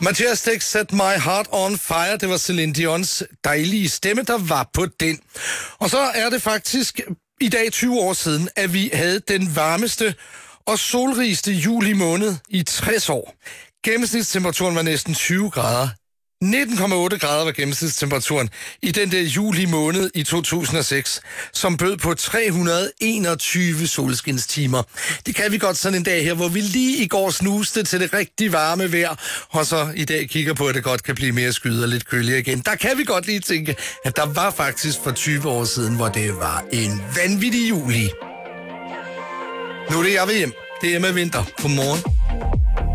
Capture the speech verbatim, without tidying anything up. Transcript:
Majestic Set My Heart On Fire, det var Celine Dions dejlige stemme, der var på den. Og så er det faktisk i dag tyve år siden, at vi havde den varmeste og solrigeste juli måned i tres år. Gennemsnitstemperaturen var næsten tyve grader. nitten komma otte grader var gennemsnitstemperaturen i den der juli måned i to tusind og seks, som bød på tre hundrede og enogtyve solskinstimer. Det kan vi godt sådan en dag her, hvor vi lige i går snuste til det rigtig varme vejr, og så i dag kigger på, at det godt kan blive mere skyet og lidt køligere igen. Der kan vi godt lige tænke, at der var faktisk for tyve år siden, hvor det var en vanvittig juli. Nu er det jeg ved hjem. Det er Emma Winther. Godmorgen.